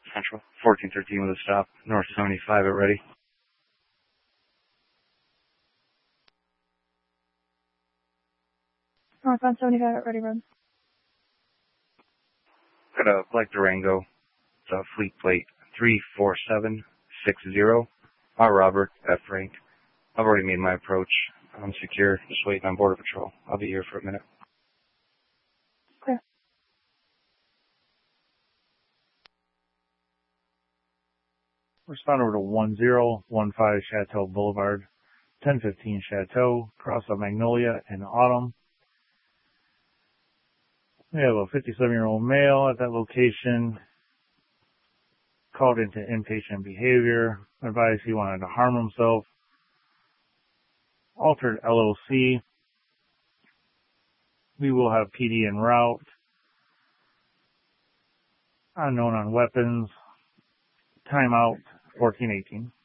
Central. 1413 with a stop. North 75 at ready. Northbound 75 at Ready Road. Got a black Durango. It's a fleet plate 34760. R. Robert F. Frank. I've already made my approach. I'm secure. Just waiting on Border Patrol. I'll be here for a minute. Clear. Respond over to 1015 Chateau Boulevard, 1015 Chateau, cross of Magnolia and Autumn. We have a 57-year-old male at that location. Called into impatient behavior. Advised he wanted to harm himself. Altered LOC. We will have PD en route. Unknown on weapons. Timeout 1418.